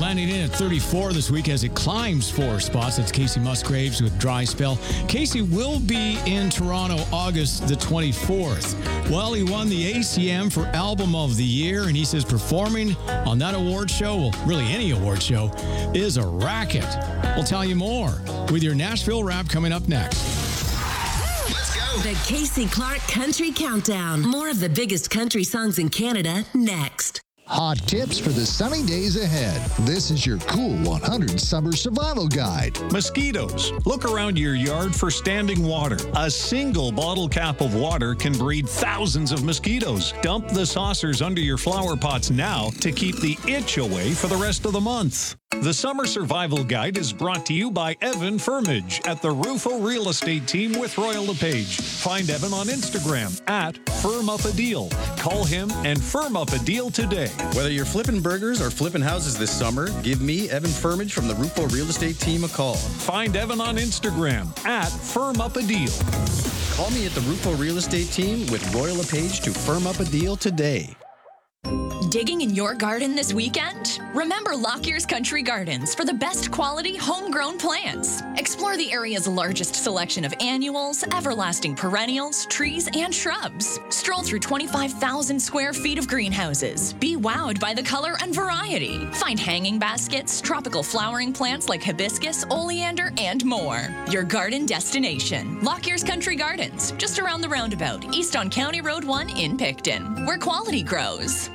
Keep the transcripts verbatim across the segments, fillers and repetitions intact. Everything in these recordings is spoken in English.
landing in at thirty-four this week as it climbs four spots. That's Casey Musgraves with Dry Spell. Casey will be in Toronto August the twenty-fourth. Well, he won the A C M for Album of the Year, and he says performing on that award show, well, really any award show, is a racket. We'll tell you more with your Nashville Wrap coming up next. Let's go. The Casey Clark Country Countdown. More of the biggest country songs in Canada next. Hot tips for the sunny days ahead. This is your Cool one hundred Summer Survival Guide. Mosquitoes. Look around your yard for standing water. A single bottle cap of water can breed thousands of mosquitoes. Dump the saucers under your flower pots now to keep the itch away for the rest of the month. The Summer Survival Guide is brought to you by Evan Firmage at the Rufo Real Estate Team with Royal LePage. Find Evan on Instagram at Firm Up a Deal. Call him and firm up a deal today. Whether you're flipping burgers or flipping houses this summer, give me, Evan Firmage from the Rufo Real Estate Team, a call. Find Evan on Instagram at Firm Up a Deal. Call me at the Rufo Real Estate Team with Royal LePage to firm up a deal today. Digging in your garden this weekend? Remember Lockyer's Country Gardens for the best quality homegrown plants. Explore the area's largest selection of annuals, everlasting perennials, trees, and shrubs. Stroll through twenty-five thousand square feet of greenhouses. Be wowed by the color and variety. Find hanging baskets, tropical flowering plants like hibiscus, oleander, and more. Your garden destination. Lockyer's Country Gardens, just around the roundabout, east on County Road one in Picton, where quality grows.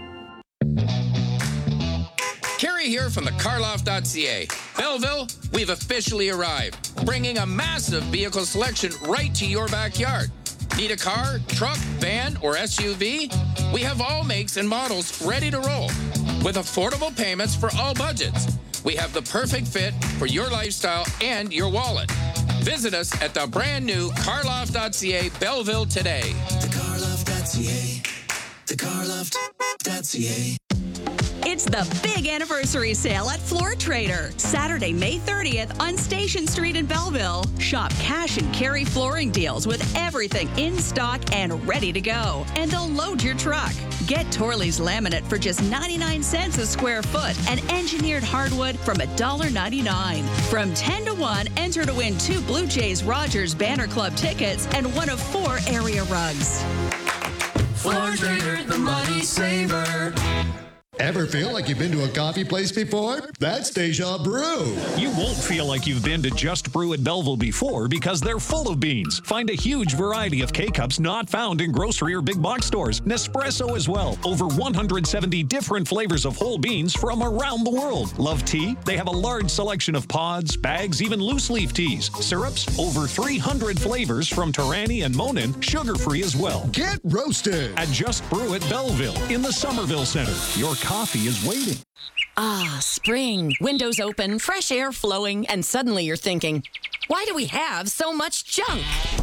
Kerry here from the carloft dot c a. Belleville, we've officially arrived, bringing a massive vehicle selection right to your backyard. Need a car, truck, van, or S U V? We have all makes and models ready to roll with affordable payments for all budgets. We have the perfect fit for your lifestyle and your wallet. Visit us at the brand new carloft dot c a Belleville today. the carloft dot c a. the carloft dot c a. It's the big anniversary sale at Floor Trader. Saturday, May thirtieth on Station Street in Belleville. Shop cash and carry flooring deals with everything in stock and ready to go. And they'll load your truck. Get Torley's laminate for just ninety-nine cents a square foot and engineered hardwood from one dollar ninety-nine. From ten to one, enter to win two Blue Jays Rogers Banner Club tickets and one of four area rugs. Floor Trader, the money saver. Ever feel like you've been to a coffee place before? That's Deja Brew. You won't feel like you've been to Just Brew at Belleville before because they're full of beans. Find a huge variety of K-Cups not found in grocery or big box stores. Nespresso as well. Over one hundred seventy different flavors of whole beans from around the world. Love tea? They have a large selection of pods, bags, even loose leaf teas. Syrups? Over three hundred flavors from Tarani and Monin. Sugar-free as well. Get roasted at Just Brew at Belleville in the Somerville Center. Your coffee is waiting. Ah, spring. Windows open, fresh air flowing, and suddenly you're thinking, why do we have so much junk?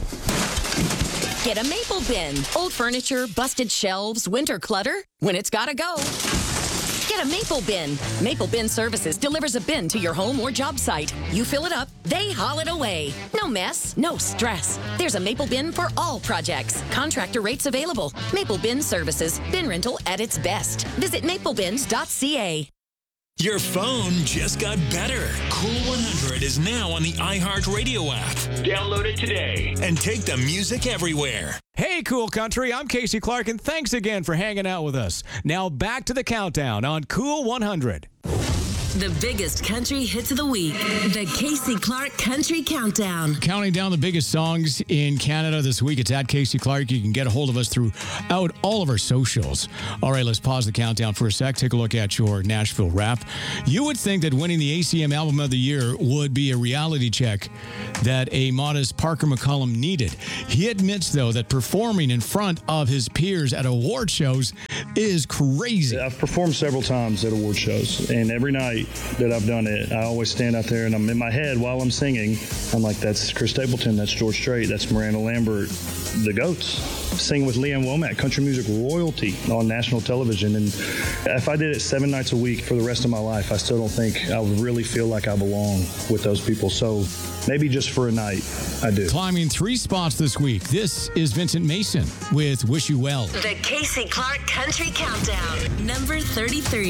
Get a Maple Bin. Old furniture, busted shelves, winter clutter. When it's gotta go, get a Maple Bin. Maple Bin Services delivers a bin to your home or job site. You fill it up, they haul it away. No mess, no stress. There's a Maple Bin for all projects. Contractor rates available. Maple Bin Services. Bin rental at its best. Visit maple bins dot c a. Your phone just got better. Cool one hundred is now on the iHeartRadio app. Download it today and take the music everywhere. Hey, Cool Country, I'm Casey Clark, and thanks again for hanging out with us. Now back to the countdown on Cool one hundred. The biggest country hits of the week. The Casey Clark Country Countdown. Counting down the biggest songs in Canada this week. It's at Casey Clark. You can get a hold of us throughout all of our socials. All right, let's pause the countdown for a sec. Take a look at your Nashville Wrap. You would think that winning the A C M Album of the Year would be a reality check that a modest Parker McCollum needed. He admits, though, that performing in front of his peers at award shows is crazy. I've performed several times at award shows, and every night that I've done it, I always stand out there and I'm in my head while I'm singing. I'm like, that's Chris Stapleton, that's George Strait, that's Miranda Lambert, the GOATs. Singing with Leanne Womack, country music royalty on national television. And if I did it seven nights a week for the rest of my life, I still don't think I would really feel like I belong with those people. So maybe just for a night, I do. Climbing three spots this week, this is Vincent Mason with Wish You Well. The Casey Clark Country Countdown, number thirty-three.